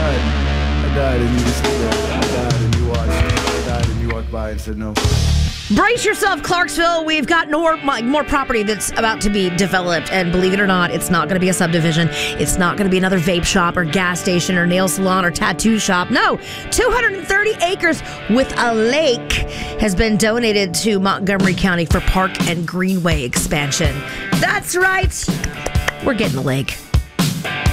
died, and you just stood there. I died, and you watched. I died, and you walked by and said no. Brace yourself, Clarksville. We've got more property that's about to be developed. And believe it or not, it's not going to be a subdivision. It's not going to be another vape shop or gas station or nail salon or tattoo shop. No, 230 acres with a lake has been donated to Montgomery County for park and greenway expansion. That's right. We're getting the lake.